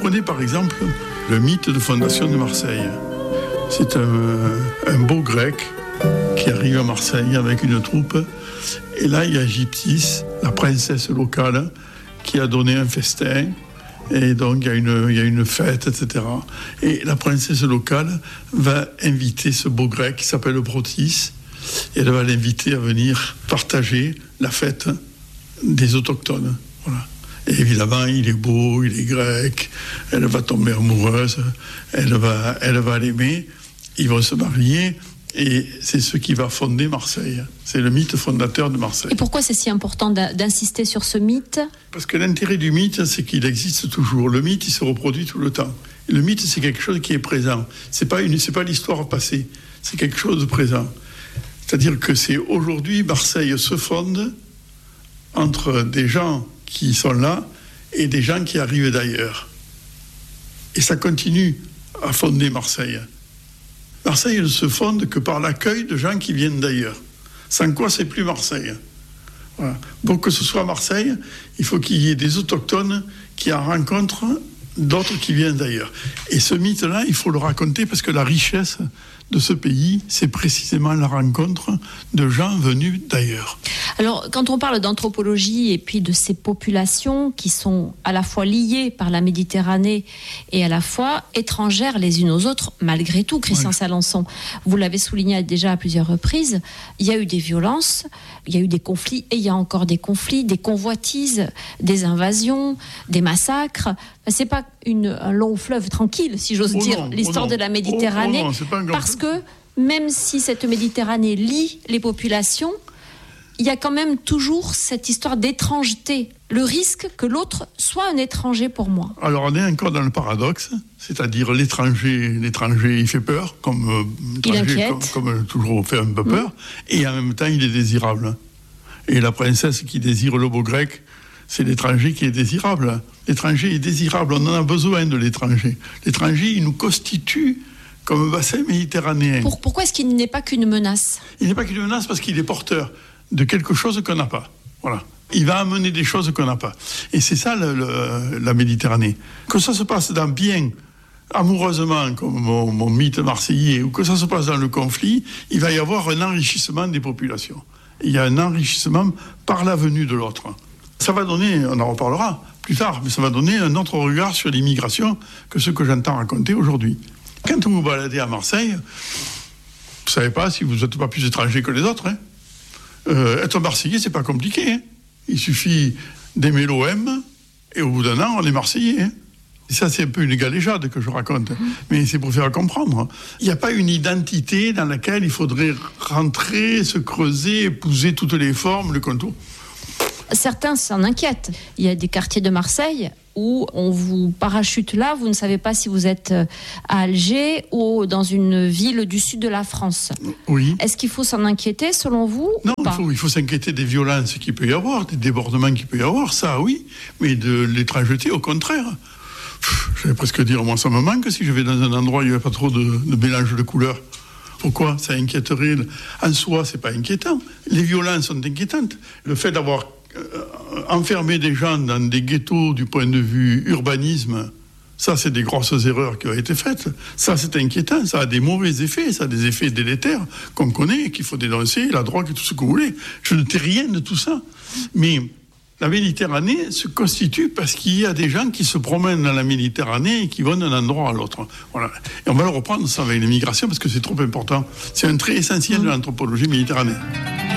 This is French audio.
prenez par exemple le mythe de fondation de Marseille. C'est un beau grec qui arrive à Marseille avec une troupe. Et là, il y a Gyptis, la princesse locale, qui a donné un festin. Et donc, il y a une fête, etc. Et la princesse locale va inviter ce beau grec qui s'appelle Protis. Et elle va l'inviter à venir partager la fête des autochtones. Voilà. Et évidemment, il est beau, il est grec. Elle va tomber amoureuse. Elle va l'aimer. Ils vont se marier. Et c'est ce qui va fonder Marseille. C'est le mythe fondateur de Marseille. Et pourquoi c'est si important d'insister sur ce mythe ? Parce que l'intérêt du mythe, c'est qu'il existe toujours. Le mythe, il se reproduit tout le temps. Et le mythe, c'est quelque chose qui est présent. C'est pas l'histoire passée. C'est quelque chose de présent. C'est-à-dire que c'est aujourd'hui, Marseille se fonde entre des gens qui sont là et des gens qui arrivent d'ailleurs. Et ça continue à fonder Marseille. Marseille ne se fonde que par l'accueil de gens qui viennent d'ailleurs. Sans quoi, c'est plus Marseille. Voilà. Pour que ce soit Marseille, il faut qu'il y ait des autochtones qui en rencontrent d'autres qui viennent d'ailleurs. Et ce mythe-là, il faut le raconter parce que la richesse de ce pays, c'est précisément la rencontre de gens venus d'ailleurs. Alors, quand on parle d'anthropologie et puis de ces populations qui sont à la fois liées par la Méditerranée et à la fois étrangères les unes aux autres, malgré tout, Christian Salençon, vous l'avez souligné déjà à plusieurs reprises, il y a eu des violences, il y a eu des conflits et il y a encore des conflits, des convoitises, des invasions, des massacres. C'est pas un long fleuve tranquille, si j'ose dire, l'histoire de la Méditerranée, parce que même si cette Méditerranée lie les populations, il y a quand même toujours cette histoire d'étrangeté, le risque que l'autre soit un étranger pour moi. Alors on est encore dans le paradoxe, c'est-à-dire l'étranger il fait peur, comme toujours fait un peu peur, et en même temps il est désirable. Et la princesse qui désire le beau grec, c'est l'étranger qui est désirable. L'étranger est désirable, on en a besoin de l'étranger. L'étranger, il nous constitue comme bassin méditerranéen. Pourquoi est-ce qu'il n'est pas qu'une menace ? Il n'est pas qu'une menace parce qu'il est porteur de quelque chose qu'on n'a pas. Voilà. Il va amener des choses qu'on n'a pas. Et c'est ça la Méditerranée. Que ça se passe dans bien, amoureusement, comme mon mythe marseillais, ou que ça se passe dans le conflit, il va y avoir un enrichissement des populations. Il y a un enrichissement par la venue de l'autre. Ça va donner, on en reparlera plus tard, mais ça va donner un autre regard sur l'immigration que ce que j'entends raconter aujourd'hui. Quand vous vous baladez à Marseille, vous ne savez pas si vous n'êtes pas plus étranger que les autres. Être Marseillais, c'est pas compliqué. Il suffit d'aimer l'OM et au bout d'un an, on est Marseillais. Et ça, c'est un peu une galéjade que je raconte, mais c'est pour faire comprendre. Il n'y a pas une identité dans laquelle il faudrait rentrer, se creuser, épouser toutes les formes, le contour. Certains s'en inquiètent. Il y a des quartiers de Marseille où on vous parachute là, vous ne savez pas si vous êtes à Alger ou dans une ville du sud de la France. Oui. Est-ce qu'il faut s'en inquiéter selon vous ? Non, il faut s'inquiéter des violences qu'il peut y avoir, des débordements qu'il peut y avoir, ça oui, mais de l'étrangeté au contraire. J'allais presque dire, moi ça me manque si je vais dans un endroit où il n'y a pas trop de mélange de couleurs. Pourquoi ? Ça inquiéterait. En soi, c'est pas inquiétant. Les violences sont inquiétantes. Le fait d'avoir enfermé des gens dans des ghettos du point de vue urbanisme, ça, c'est des grosses erreurs qui ont été faites. Ça, c'est inquiétant. Ça a des mauvais effets. Ça a des effets délétères qu'on connaît, qu'il faut dénoncer, la drogue et tout ce que vous voulez. Je ne tais rien de tout ça. Mais la Méditerranée se constitue parce qu'il y a des gens qui se promènent dans la Méditerranée et qui vont d'un endroit à l'autre. Voilà. Et on va le reprendre ça avec l'immigration parce que c'est trop important. C'est un trait essentiel de l'anthropologie méditerranéenne.